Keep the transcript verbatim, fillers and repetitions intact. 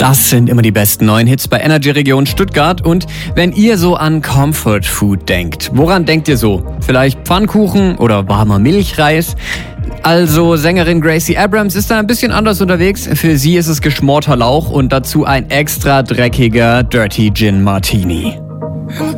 Das sind immer die besten neuen Hits bei Energy Region Stuttgart. Und wenn ihr so an Comfort Food denkt, woran denkt ihr so? Vielleicht Pfannkuchen oder warmer Milchreis? Also Sängerin Gracie Abrams ist da ein bisschen anders unterwegs. Für sie ist es geschmorter Lauch und dazu ein extra dreckiger Dirty Gin Martini.